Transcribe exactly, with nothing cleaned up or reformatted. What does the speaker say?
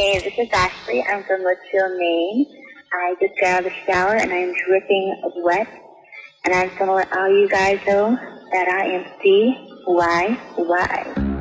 Hey, this is Ashley. I'm from Litchfield, Maine. I just got out of the shower and I'm dripping wet. And I just want to let all you guys know that I am C Y Y.